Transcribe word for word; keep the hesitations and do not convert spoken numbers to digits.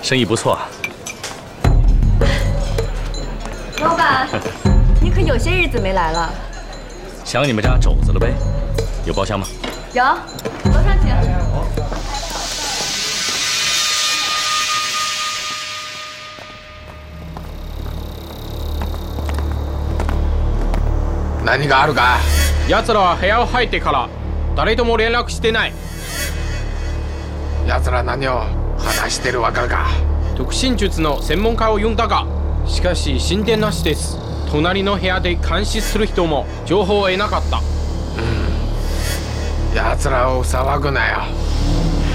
生意不错啊。 老板，你可有些日子没来了。 想你们家肘子了呗？有包厢吗？ 有，楼上请。 何があるか？ 奴らは部屋を入ってから誰とも連絡してない。 奴ら何を話してるわかるか？ 特進術の専門家を呼んだが、しかし進展なしです。隣の部屋で監視する人も情報を得なかった。 奴らを騒ぐなよ。